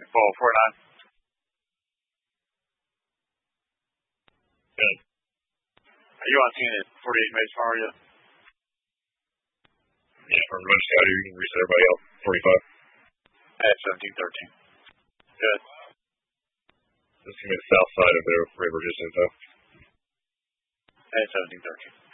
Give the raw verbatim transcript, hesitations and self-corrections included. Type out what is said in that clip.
Ball four nine. Good. Are you on scene at forty-eight Mason Farm yet? Yeah, from Run Scouter, you can reset everybody else. forty-five. At seventeen thirteen. Good. This is going to be the south side of the river, just info. At seventeen thirteen.